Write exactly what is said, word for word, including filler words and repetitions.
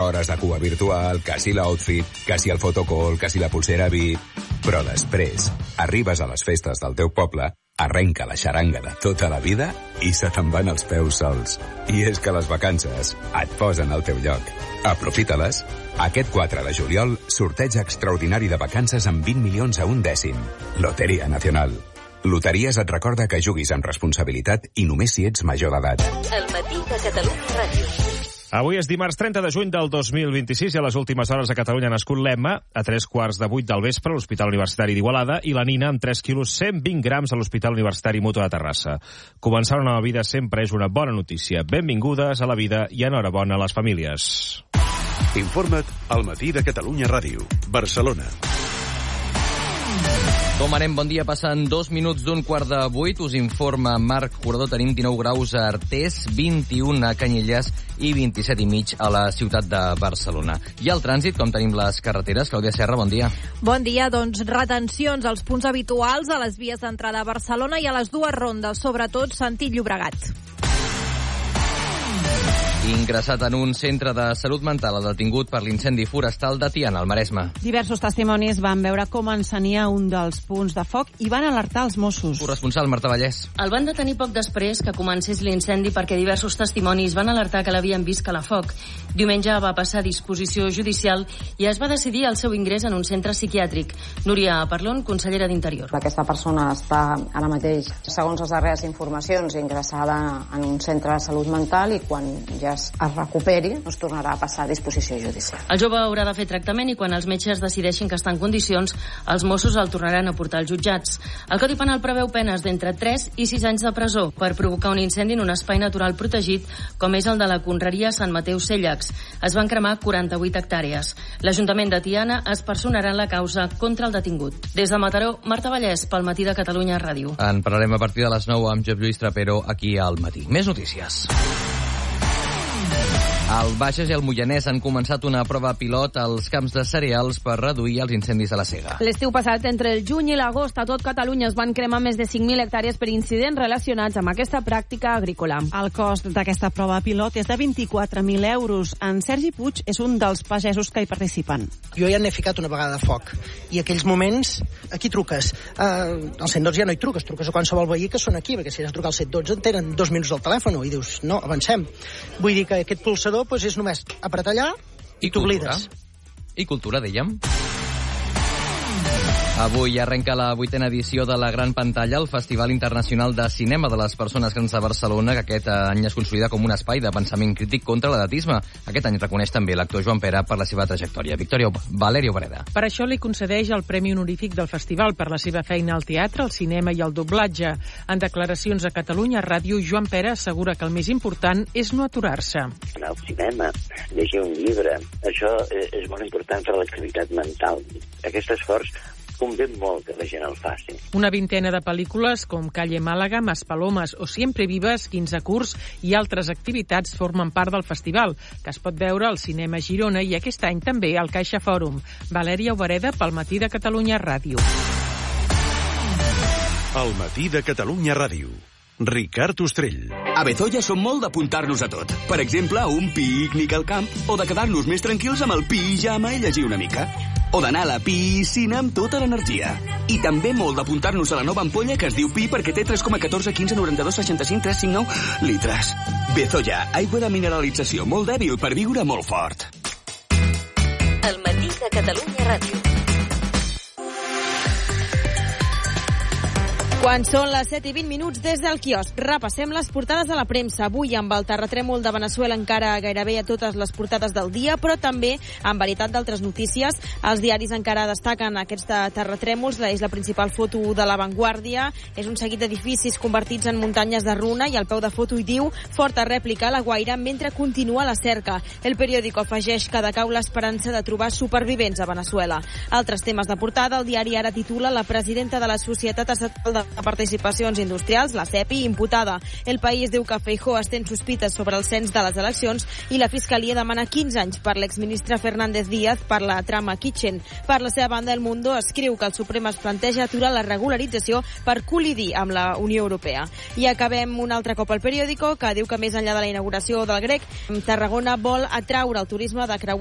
hores de cua virtual, que si l'outfit, que si el fotocall, que si la pulsera V I P... Però després, arribes a les festes del teu poble, arrenca la xaranga de tota la vida i se te'n van els peus sols. I és que les vacances et posen al teu lloc. Aprofita-les. Aquest quatre de juliol, sorteig extraordinari de vacances amb vint milions a un dècim. Loteria Nacional. Loteries et recorda que juguis amb responsabilitat i només si ets major d'edat. El matí de Catalunya Ràdio. Avui és dimarts trenta de juny del dos mil vint-i-sis i a les últimes hores a Catalunya ha nascut l'Emma, a tres quarts de vuit del vespre a l'Hospital Universitari d'Igualada, i la Nina amb tres quilos cent vint grams a l'Hospital Universitari Mutu de Terrassa. Començar una nova vida sempre és una bona notícia. Benvingudes a la vida i enhorabona a les famílies. Informa't al matí de Catalunya Ràdio, Barcelona. Com anem? Bon dia. Passen dos minuts d'un quart de vuit. Us informa Marc Corredor. Tenim dinou graus a Artés, vint-i-un a Canyelles i vint-i-set i mig a la ciutat de Barcelona. I el trànsit, com tenim les carreteres? Clàudia Serra, bon dia. Bon dia. Doncs retencions als punts habituals, a les vies d'entrada a Barcelona i a les dues rondes, sobretot sentit Llobregat. Ingressat en un centre de salut mental, el detingut per l'incendi forestal de Tiana, al Maresme. Diversos testimonis van veure com encenia un dels punts de foc i van alertar els Mossos. Corresponsal Marta Vallès. El van detenir poc després que comencés l'incendi perquè diversos testimonis van alertar que l'havien vist calar foc. Diumenge va passar a disposició judicial i es va decidir el seu ingrés en un centre psiquiàtric. Núria Parlon, consellera d'Interior. Aquesta persona està ara mateix, segons les darreres informacions, ingressada en un centre de salut mental i quan ja es recuperi, es tornarà a passar a disposició judicial. El jove haurà de fer tractament i quan els metges decideixin que està en condicions, els Mossos el tornaran a portar als jutjats. El Codi Penal preveu penes d'entre tres i sis anys de presó per provocar un incendi en un espai natural protegit com és el de la Conreria Sant Mateu Cèllex. Es van cremar quaranta-vuit hectàrees. L'Ajuntament de Tiana es personarà en la causa contra el detingut. Des de Mataró, Marta Vallès, pel matí de Catalunya Ràdio. En parlarem a partir de les nou amb Josep Lluís Trapero aquí al matí. Més notícies. El Bages i el Moianès han començat una prova pilot als camps de cereals per reduir els incendis a la sega. L'estiu passat, entre el juny i l'agost, a tot Catalunya es van cremar més de cinc mil hectàrees per incidents relacionats amb aquesta pràctica agrícola. El cost d'aquesta prova pilot és de vint-i-quatre mil euros. En Sergi Puig és un dels pagesos que hi participen. Jo ja n'he ficat una vegada de foc. I aquells moments, aquí truques. Uh, al cent dotze ja no hi truques, truques a qualsevol veí que són aquí, perquè si has de trucar al cent dotze en tenen dos minuts al telèfon i dius, no, avancem. Vull dir que aquest pulsador pues és només apretar allà i t'oblides. I cultura, dèiem. Avui arrenca la vuitena edició de la Gran Pantalla, el Festival Internacional de Cinema de les Persones Grans de Barcelona, que aquest any es consolida com un espai de pensament crític contra l'edatisme. Aquest any reconeix també l'actor Joan Pera per la seva trajectòria. Victòria Valerio Breda. Per això li concedeix el Premi Honorífic del Festival per la seva feina al teatre, al cinema i al doblatge. En declaracions a Catalunya Ràdio, Joan Pera assegura que el més important és no aturar-se. Anar al cinema, llegir un llibre, això és molt important per a l'activitat mental. Aquest esforç convé molt que la gent el faci. Una vintena de pel·lícules com Calle Màlaga, Maspalomes o Siempre Vives, quinze curs i altres activitats formen part del festival, que es pot veure al Cinema Girona i aquest any també al Caixa Fòrum. Valèria Obereda, pel matí de Catalunya Ràdio. El matí de Catalunya Ràdio. Ricard Ostrell. A Bezoya som molt d'apuntar-nos a tot. Per exemple, a un pícnic al camp o de quedar-nos més tranquils amb el pijama i llegir una mica. O d'anar a la piscina amb tota l'energia. I també molt d'apuntar-nos a la nova ampolla que es diu Pi perquè té tres coma catorze quinze noranta-dos seixanta-cinc tres cinc nou litres. Bezoya, aigua de mineralització molt dèbil per viure molt fort. El matí de Catalunya Ràdio. Quan són les set i vint minuts des del quiosc, repassem les portades de la premsa. Avui amb el terratrèmol de Veneçuela encara gairebé a totes les portades del dia, però també amb varietat d'altres notícies. Els diaris encara destaquen aquests terratrèmols, és la principal foto de La Vanguardia. És un seguit d'edificis convertits en muntanyes de runa i al peu de foto hi diu forta rèplica a la Guaira mentre continua la cerca. El periòdico afegeix que decau l'esperança de trobar supervivents a Veneçuela. Altres temes de portada, el diari Ara titula la presidenta de la Societat Estatal de de Participacions Industrials, la C E P I, imputada. El País diu que Feijóo estén sospites sobre el cens de les eleccions i la Fiscalia demana quinze anys per l'exministre Fernández Díaz per la trama Kitchen. Per la seva banda, El Mundo escriu que el Suprem es planteja aturar la regularització per col·lidir amb la Unió Europea. I acabem un altre cop al periòdico, que diu que més enllà de la inauguració del Grec, Tarragona vol atraure el turisme de creuer